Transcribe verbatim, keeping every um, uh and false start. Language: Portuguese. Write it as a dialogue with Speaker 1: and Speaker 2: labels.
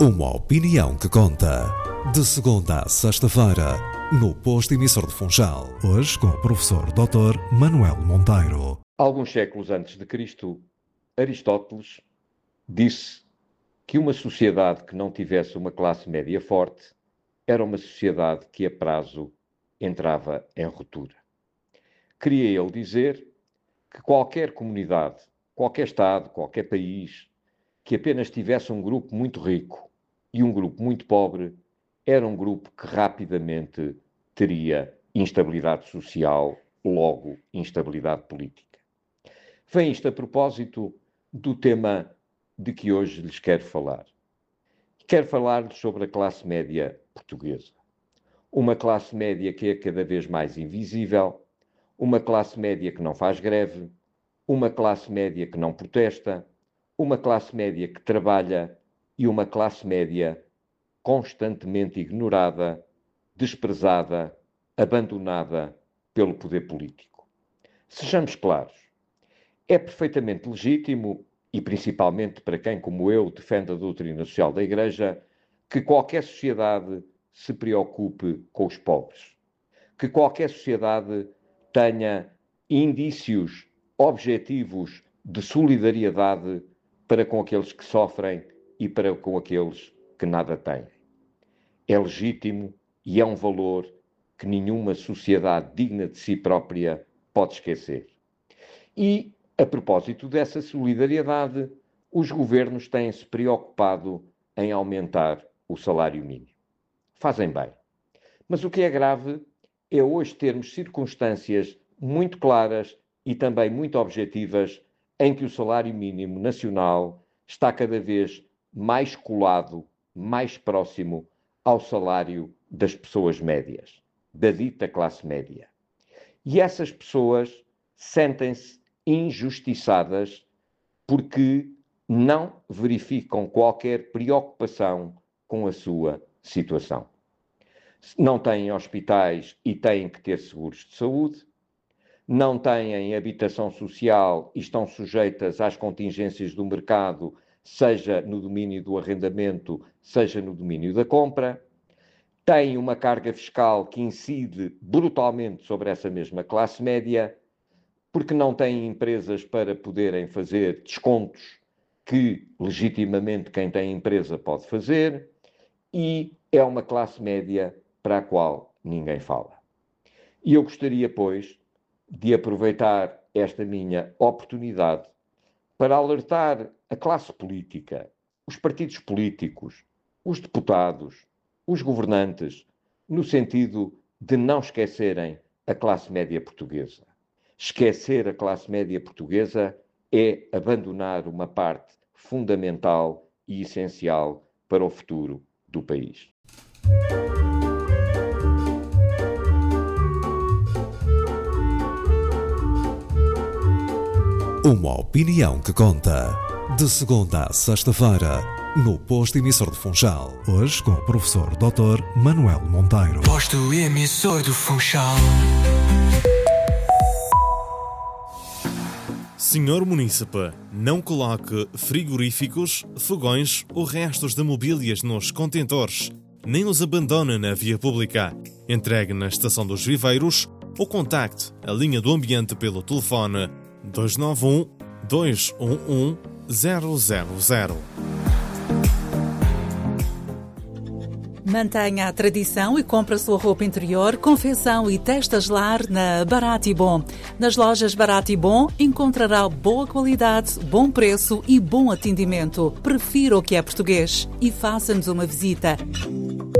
Speaker 1: Uma opinião que conta. De segunda a sexta-feira, no Posto Emissor de Funchal. Hoje com o professor doutor Manuel Monteiro.
Speaker 2: Alguns séculos antes de Cristo, Aristóteles disse que uma sociedade que não tivesse uma classe média forte era uma sociedade que a prazo entrava em ruptura. Queria ele dizer que qualquer comunidade, qualquer Estado, qualquer país, que apenas tivesse um grupo muito rico e um grupo muito pobre, era um grupo que rapidamente teria instabilidade social, logo instabilidade política. Vem isto a propósito do tema de que hoje lhes quero falar. Quero falar-lhes sobre a classe média portuguesa. Uma classe média que é cada vez mais invisível, uma classe média que não faz greve, uma classe média que não protesta, uma classe média que trabalha e uma classe média constantemente ignorada, desprezada, abandonada pelo poder político. Sejamos claros, é perfeitamente legítimo, e principalmente para quem, como eu, defende a doutrina social da Igreja, que qualquer sociedade se preocupe com os pobres, que qualquer sociedade tenha indícios objetivos de solidariedade para com aqueles que sofrem e para com aqueles que nada têm. É legítimo e é um valor que nenhuma sociedade digna de si própria pode esquecer. E, a propósito dessa solidariedade, os governos têm-se preocupado em aumentar o salário mínimo. Fazem bem. Mas o que é grave é hoje termos circunstâncias muito claras e também muito objetivas em que o salário mínimo nacional está cada vez mais colado, mais próximo ao salário das pessoas médias, da dita classe média. E essas pessoas sentem-se injustiçadas porque não verificam qualquer preocupação com a sua situação. Não têm hospitais e têm que ter seguros de saúde, não têm habitação social e estão sujeitas às contingências do mercado, seja no domínio do arrendamento, seja no domínio da compra, têm uma carga fiscal que incide brutalmente sobre essa mesma classe média, porque não têm empresas para poderem fazer descontos que, legitimamente, quem tem empresa pode fazer, e é uma classe média para a qual ninguém fala. E eu gostaria, pois, de aproveitar esta minha oportunidade para alertar a classe política, os partidos políticos, os deputados, os governantes, no sentido de não esquecerem a classe média portuguesa. Esquecer a classe média portuguesa é abandonar uma parte fundamental e essencial para o futuro do país.
Speaker 1: Uma opinião que conta. De segunda a sexta-feira, no Posto Emissor de Funchal. Hoje com o professor doutor Manuel Monteiro.
Speaker 3: Posto Emissor de Funchal.
Speaker 4: Senhor Munícipe, não coloque frigoríficos, fogões ou restos de mobílias nos contentores, nem os abandone na via pública. Entregue na Estação dos Viveiros ou contacte a linha do ambiente pelo telefone dois nove um, dois um um, zero zero zero.
Speaker 5: Mantenha a tradição e compre a sua roupa interior, confecção e testas lar na Barato e Bom. Nas lojas Barato e Bom encontrará boa qualidade, bom preço e bom atendimento. Prefira o que é português e faça-nos uma visita.